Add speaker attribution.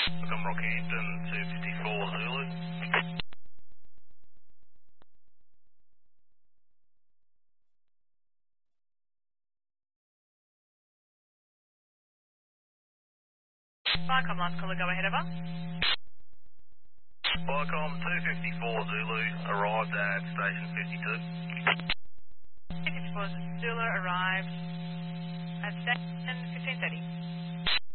Speaker 1: Welcome Rockhampton, 254 Zulu.
Speaker 2: Viacom last caller, go ahead over.
Speaker 1: Viacom, 254 Zulu, arrived at station 52.
Speaker 2: 54 Zulu arrived at station 1530.